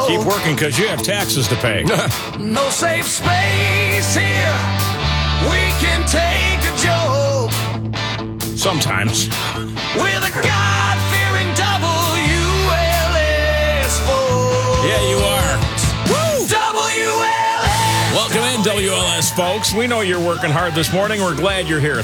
Keep working because you have taxes to pay. No safe space here. We can take a joke. Sometimes. With a God-fearing WLS folks. Yeah, you are. Woo! WLS. Welcome in, WLS folks. We know you're working hard this morning. We're glad you're here.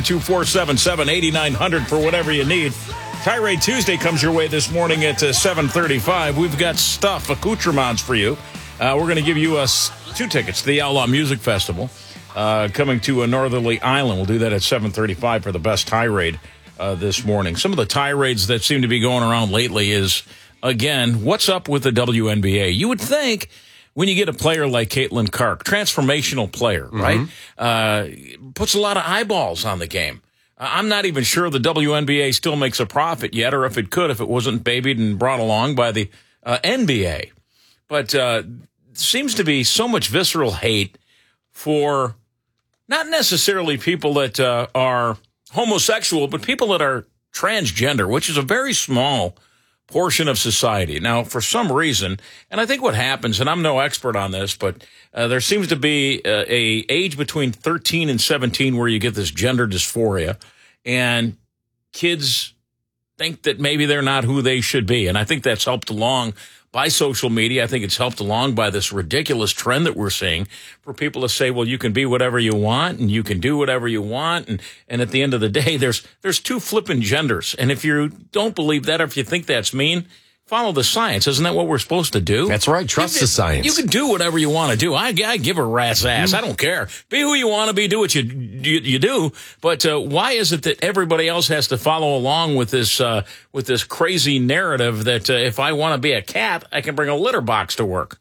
312-477-8900 for whatever you need. Tirade Tuesday comes your way this morning at 7:35. We've got stuff, accoutrements for you. We're going to give you 2 tickets to the Outlaw Music Festival coming to a Northerly Island. We'll do that at 7:35 for the best tirade this morning. Some of the tirades that seem to be going around lately is, again, what's up with the WNBA? You would think when you get a player like Caitlin Clark, transformational player, right, puts a lot of eyeballs on the game. I'm not even sure the WNBA still makes a profit yet, or if it could, if it wasn't babied and brought along by the NBA. But seems to be so much visceral hate for not necessarily people that are homosexual, but people that are transgender, which is a very small portion of society. Now, for some reason, and I think what happens, and I'm no expert on this, but there seems to be a age between 13 and 17 where you get this gender dysphoria, and kids think that maybe they're not who they should be. And I think that's helped along by social media. I think it's helped along by this ridiculous trend that we're seeing for people to say, well, you can be whatever you want and you can do whatever you want. And at the end of the day, there's 2 flipping genders. And if you don't believe that, or if you think that's mean, follow the science. Isn't that what we're supposed to do? That's right. Trust the science. You can do whatever you want to do. I give a rat's ass. I don't care. Be who you want to be. Do what you do. But why is it that everybody else has to follow along with this crazy narrative that if I want to be a cat, I can bring a litter box to work?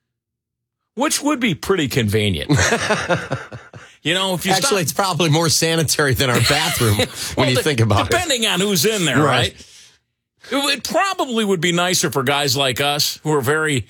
Which would be pretty convenient. You know, if you Actually, it's probably more sanitary than our bathroom when you think about it. Depending on who's in there, right? It probably would be nicer for guys like us who are very,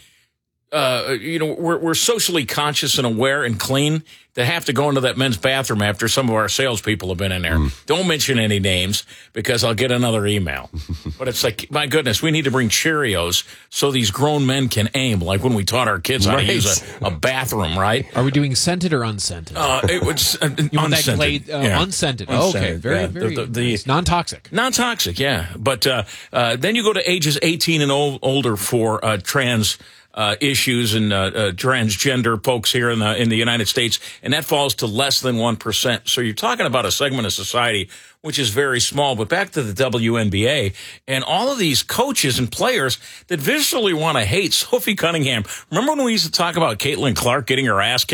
we're socially conscious and aware and clean to have to go into that men's bathroom after some of our salespeople have been in there. Don't mention any names because I'll get another email. But it's like, my goodness, we need to bring Cheerios so these grown men can aim, like when we taught our kids how to use a bathroom, right? Are we doing scented or unscented? It was unscented. Unscented. Oh, okay, very nice. Non-toxic. Non-toxic, yeah. But then you go to ages 18 and older for trans issues and transgender folks here in the United States, and that falls to less than 1%. So you're talking about a segment of society which is very small. But back to the WNBA and all of these coaches and players that visually want to hate Sophie Cunningham. Remember when we used to talk about Caitlin Clark getting her ass kicked?